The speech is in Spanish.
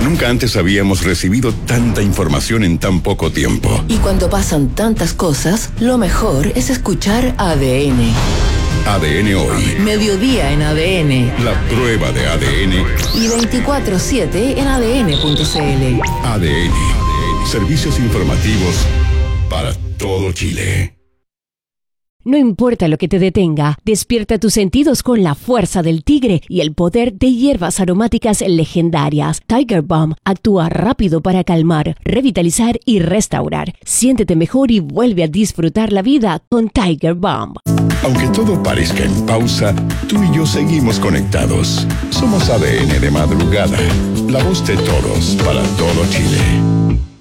Nunca antes habíamos recibido tanta información en tan poco tiempo. Y cuando pasan tantas cosas, lo mejor es escuchar ADN. ADN Hoy. Mediodía en ADN. La prueba de ADN. Y 24/7 en ADN.cl. ADN. Servicios informativos para todo Chile. No importa lo que te detenga, despierta tus sentidos con la fuerza del tigre y el poder de hierbas aromáticas legendarias. Tiger Balm actúa rápido para calmar, revitalizar y restaurar. Siéntete mejor y vuelve a disfrutar la vida con Tiger Balm. Aunque todo parezca en pausa, tú y yo seguimos conectados. Somos ADN de madrugada, la voz de todos para todo Chile.